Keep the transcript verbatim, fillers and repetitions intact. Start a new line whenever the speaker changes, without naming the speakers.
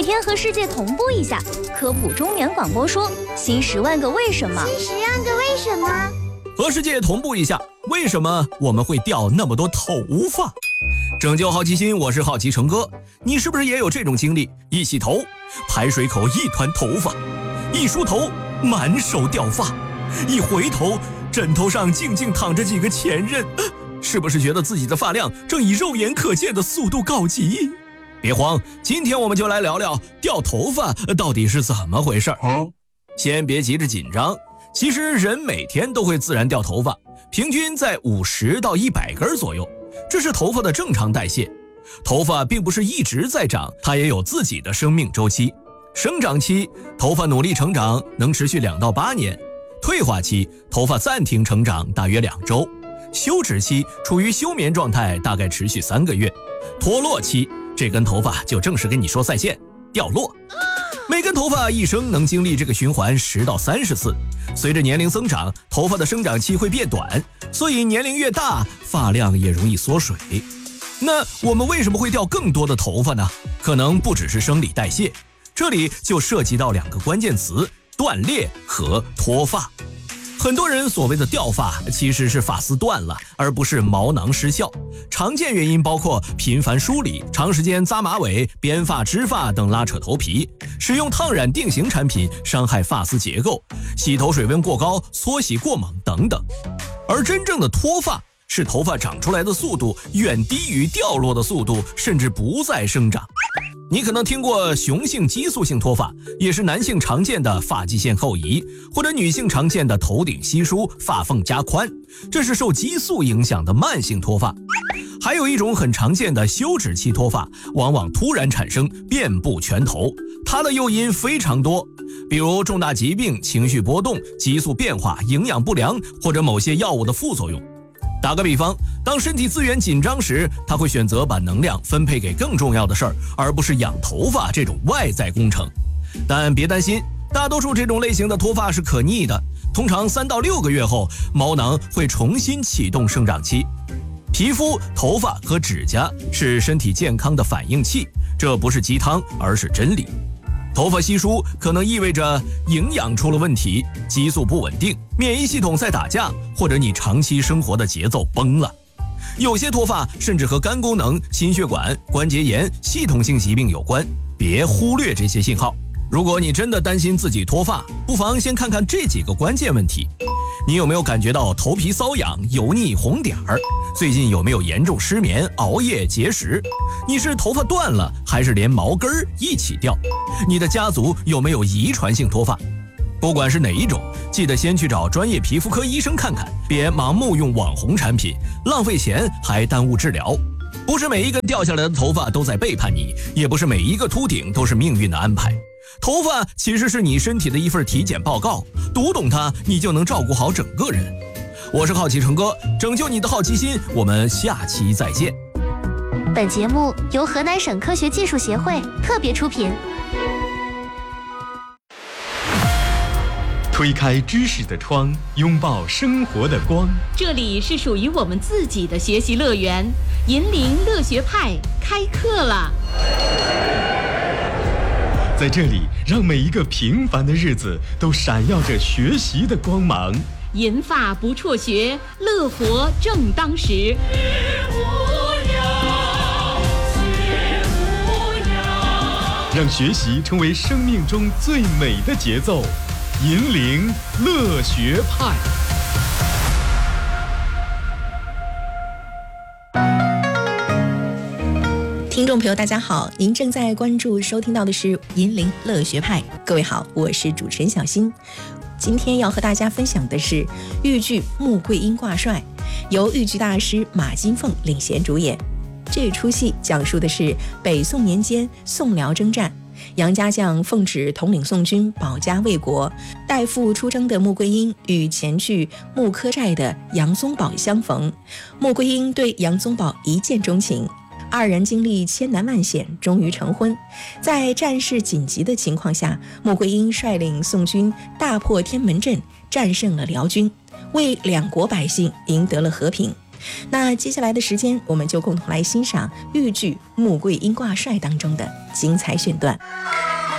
每天和世界同步一下，科普中年广播说新十万个为什么，
新十万个为什么。
和世界同步一下，为什么我们会掉那么多头发？拯救好奇心，我是好奇成哥。你是不是也有这种经历？一洗头，排水口一团头发；一梳头，满手掉发；一回头，枕头上静静躺着几个前任。是不是觉得自己的发量正以肉眼可见的速度告急？别慌，今天我们就来聊聊掉头发到底是怎么回事。先别急着紧张，其实人每天都会自然掉头发，平均在五十到一百根左右，这是头发的正常代谢。头发并不是一直在长，它也有自己的生命周期。生长期，头发努力成长能持续两到八年；退化期，头发暂停成长大约两周；休止期处于休眠状态，大概持续三个月；脱落期，这根头发就正式跟你说再见，掉落。每根头发一生能经历这个循环十到三十次。随着年龄增长，头发的生长期会变短，所以年龄越大，发量也容易缩水。那我们为什么会掉更多的头发呢？可能不只是生理代谢，这里就涉及到两个关键词：断裂和脱发。很多人所谓的掉发其实是发丝断了，而不是毛囊失效。常见原因包括频繁梳理、长时间扎马尾、编发、织发等拉扯头皮，使用烫染定型产品伤害发丝结构，洗头水温过高、搓洗过猛等等。而真正的脱发是头发长出来的速度远低于掉落的速度，甚至不再生长。你可能听过雄性激素性脱发，也是男性常见的发际线后移，或者女性常见的头顶稀疏、发缝加宽，这是受激素影响的慢性脱发。还有一种很常见的休止期脱发，往往突然产生，遍布全头，它的诱因非常多，比如重大疾病、情绪波动、激素变化、营养不良或者某些药物的副作用。打个比方，当身体资源紧张时，他会选择把能量分配给更重要的事儿，而不是养头发这种外在工程。但别担心，大多数这种类型的脱发是可逆的，通常三到六个月后，毛囊会重新启动生长期。皮肤、头发和指甲是身体健康的反应器，这不是鸡汤，而是真理。头发稀疏可能意味着营养出了问题，激素不稳定，免疫系统在打架，或者你长期生活的节奏崩了。有些脱发甚至和肝功能、心血管、关节炎、系统性疾病有关，别忽略这些信号。如果你真的担心自己脱发，不妨先看看这几个关键问题。你有没有感觉到头皮瘙痒、油腻、红点儿？最近有没有严重失眠、熬夜、节食？你是头发断了，还是连毛根儿一起掉？你的家族有没有遗传性脱发？不管是哪一种，记得先去找专业皮肤科医生看看，别盲目用网红产品，浪费钱还耽误治疗。不是每一根掉下来的头发都在背叛你，也不是每一个秃顶都是命运的安排。头发其实是你身体的一份体检报告，读懂它，你就能照顾好整个人。我是好奇成哥，拯救你的好奇心，我们下期再见。
本节目由河南省科学技术协会特别出品。
推开知识的窗，拥抱生活的光。
这里是属于我们自己的学习乐园，银铃乐学派开课了。
在这里，让每一个平凡的日子都闪耀着学习的光芒。
银发不辍学，乐活正当时。
让学习成为生命中最美的节奏。银铃乐学派。
听众朋友大家好，您正在关注收听到的是银铃乐学派。各位好，我是主持人小新。今天要和大家分享的是豫剧《穆桂英挂帅》，由豫剧大师马金凤领衔主演。这出戏讲述的是北宋年间宋辽征战，杨家将奉旨统领宋军保家卫国，代父出征的穆桂英与前去穆柯寨的杨宗保相逢，穆桂英对杨宗保一见钟情，二人经历千难万险，终于成婚。在战事紧急的情况下，穆桂英率领宋军大破天门阵，战胜了辽军，为两国百姓赢得了和平。 那接下来的时间，我们就共同来欣赏豫剧《穆桂英挂帅》当中的精彩选段。